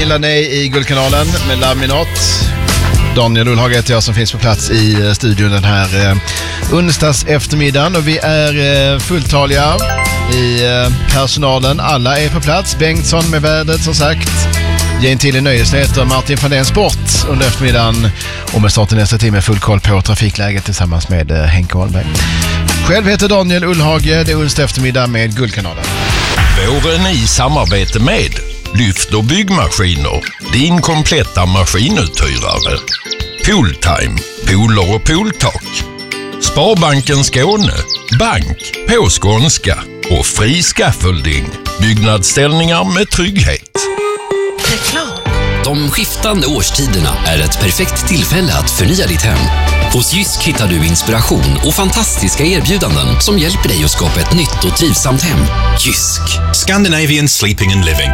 Camilla Ney i Guldkanalen med Laminat. Daniel Ullhag heter jag som finns på plats i studion den här onsdags eftermiddagen. Och vi är fulltaliga i personalen. Alla är på plats. Bengtsson med vädret som sagt. Jane till i nöjesnyheter, Martin van den Sport under eftermiddagen. Och med starten nästa timme full koll på trafikläget tillsammans med Henke Holmberg. Själv heter Daniel Ullhage. Det är onsdag eftermiddag med Guldkanalen. Våren i samarbete med Lyft och byggmaskiner. Din kompletta maskinuthyrare. Pooltime. Pooler och pooltak. Sparbanken Skåne. Bank på skånska. Och fri scaffolding. Byggnadsställningar med trygghet. De skiftande årstiderna är ett perfekt tillfälle att förnya ditt hem. Hos Jysk hittar du inspiration och fantastiska erbjudanden som hjälper dig att skapa ett nytt och trivsamt hem. Jysk. Scandinavian Sleeping and Living.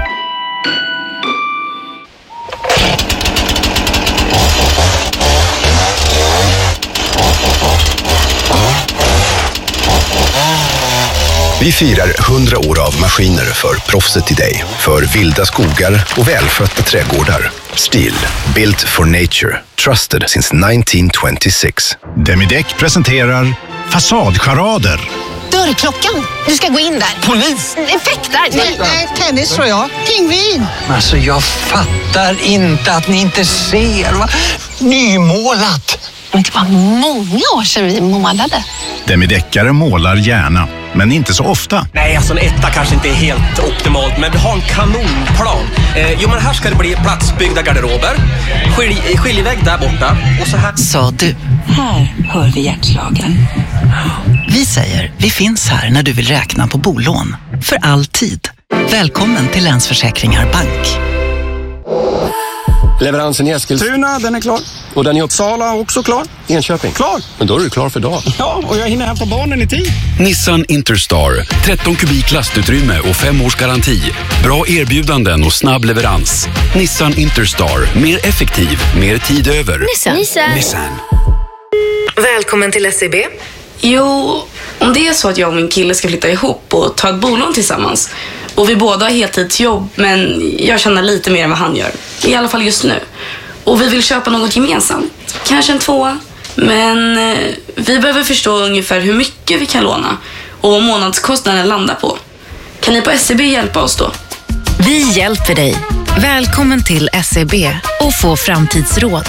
Vi firar 100 år av maskiner för proffset i dig. För vilda skogar och välskötta trädgårdar. Stihl, built for nature. Trusted since 1926. Demideck presenterar Fasadcharader. Dörrklockan. Du ska gå in där. Polis? Effektar? Nej, tennis tror jag. Pingvin. Alltså jag fattar inte att ni inte ser. Va? Nymålat. Men det var många år sedan vi målade. Demideckare målar gärna, men inte så ofta. Nej, alltså en etta kanske inte är helt optimalt, men vi har en kanonplan. Men här ska det bli platsbyggda garderober. Skiljevägg där borta. Och så här. Sa du. Här hör vi hjärtslagen. Vi säger, vi finns här när du vill räkna på bolån. För all tid. Välkommen till Länsförsäkringar Bank. Leveransen i Eskilstuna, den är klar. Och den i Uppsala också klar. Enköping. Klar. Men då är du klar för dagen. Ja, och jag hinner hämta barnen i tid. Nissan Interstar. 13 kubik lastutrymme och 5 års garanti. Bra erbjudanden och snabb leverans. Nissan Interstar. Mer effektiv, mer tid över. Nissan. Välkommen till SEB. Jo, om det är så att jag och min kille ska flytta ihop och ta ett bolån tillsammans. Och vi båda har heltidsjobb, men jag tjänar lite mer än vad han gör. I alla fall just nu. Och vi vill köpa något gemensamt. Kanske en 2. Men vi behöver förstå ungefär hur mycket vi kan låna. Och vad månadskostnaden landar på. Kan ni på SEB hjälpa oss då? Vi hjälper dig. Välkommen till SEB och få framtidsråd.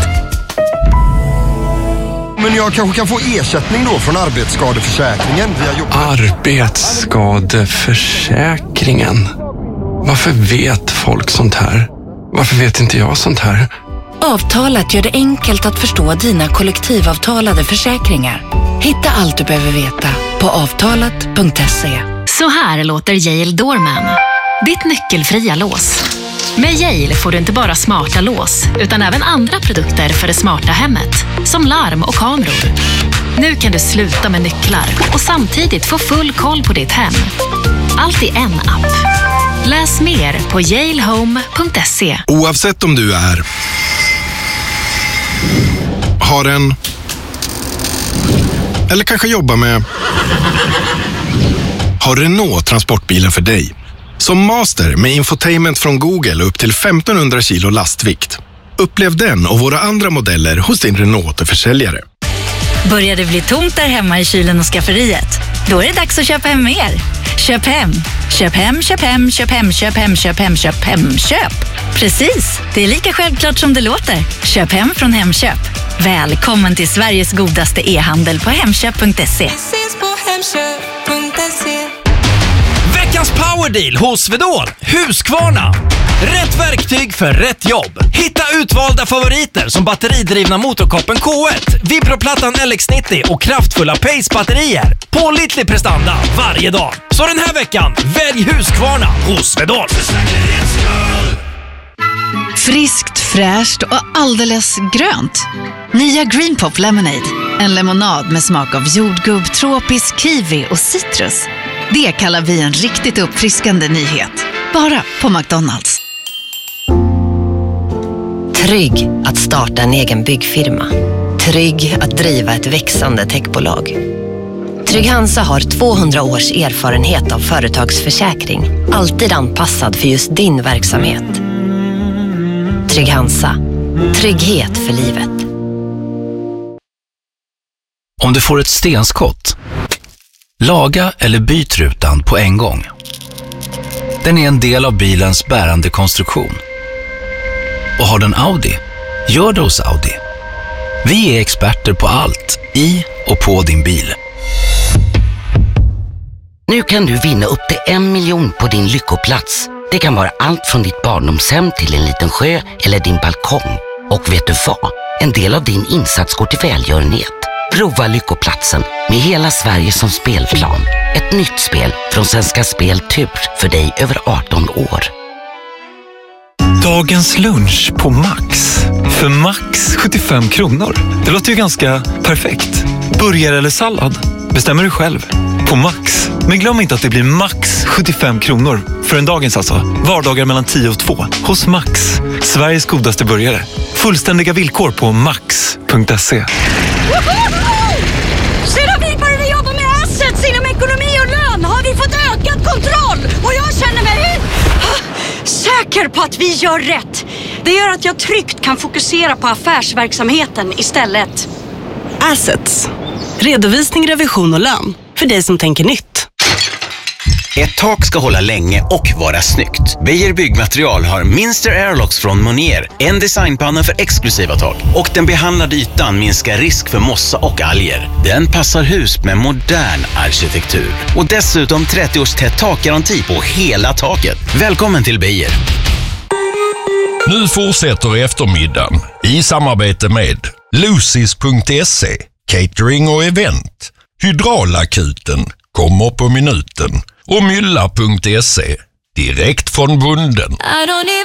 Men jag kanske kan få ersättning då från arbetsskadeförsäkringen via jobbet. Arbetsskadeförsäkringen? Varför vet folk sånt här? Varför vet inte jag sånt här? Avtalet gör det enkelt att förstå dina kollektivavtalade försäkringar. Hitta allt du behöver veta på avtalet.se. Så här låter Yale Doorman. Ditt nyckelfria lås. Med Yale får du inte bara smarta lås, utan även andra produkter för det smarta hemmet. Som larm och kameror. Nu kan du sluta med nycklar och samtidigt få full koll på ditt hem. Allt i en app. Läs mer på yalehome.se. Oavsett om du har en eller kanske jobbar med har Renault transportbilen för dig. Som master med infotainment från Google upp till 1500 kilo lastvikt. Upplev den och våra andra modeller hos din Renault-försäljare. Börjar det bli tomt där hemma i kylen och skafferiet? Då är det dags att köpa hem mer. Köp hem. Köp hem, köp hem, köp hem, köp hem, köp hem, köp hem, köp. Precis, det är lika självklart som det låter. Köp hem från Hemköp. Välkommen till Sveriges godaste e-handel på hemköp.se. Veckans powerdeal hos Svedol. Husqvarna. Rätt verktyg för rätt jobb. Hitta utvalda favoriter som batteridrivna motorkoppen K1, Vibroplattan LX90 och kraftfulla Pace-batterier. Pålitlig prestanda varje dag. Så den här veckan, välj Husqvarna hos Svedol. Friskt, fräscht och alldeles grönt. Nya Green Pop Lemonade. En lemonad med smak av jordgubb, tropisk kiwi och citrus. Det kallar vi en riktigt uppfriskande nyhet. Bara på McDonald's. Trygg att starta en egen byggfirma. Trygg att driva ett växande techbolag. Trygg Hansa har 200 års erfarenhet av företagsförsäkring. Alltid anpassad för just din verksamhet. Trygg Hansa. Trygghet för livet. Om du får ett stenskott, laga eller byt rutan på en gång. Den är en del av bilens bärande konstruktion. Och har den Audi, gör det hos Audi. Vi är experter på allt i och på din bil. Nu kan du vinna upp till 1 miljon på din lyckoplats. Det kan vara allt från ditt barndomshem till en liten sjö eller din balkong. Och vet du vad? En del av din insats går till välgörenhet. Prova lyckoplatsen med hela Sverige som spelplan. Ett nytt spel från Svenska Spel Tur för dig över 18 år. Dagens lunch på Max. För Max 75 kronor. Det låter ju ganska perfekt. Burgare eller sallad? Bestämmer du själv. På Max. Men glöm inte att det blir max 75 kronor. För en dagens alltså. Vardagar mellan 10 och 2. Hos Max. Sveriges godaste burgare. Fullständiga villkor på max.se. Sedan vi började jobba med assets inom ekonomi och lön har vi fått ökad kontroll. Och jag känner mig säker på att vi gör rätt. Det gör att jag tryggt kan fokusera på affärsverksamheten istället. Assets. Redovisning, revision och lön. För dig som tänker nytt. Ett tak ska hålla länge och vara snyggt. Beijer Byggmaterial har Minster Airlocks från Monier. En designpanna för exklusiva tak. Och den behandlade ytan minskar risk för mossa och alger. Den passar hus med modern arkitektur. Och dessutom 30-års tätt takgaranti på hela taket. Välkommen till Beijer. Nu fortsätter eftermiddagen i samarbete med Lucis.se, catering och event. Hydraulakuten kommer på minuten och Mylla.se, direkt från bunden.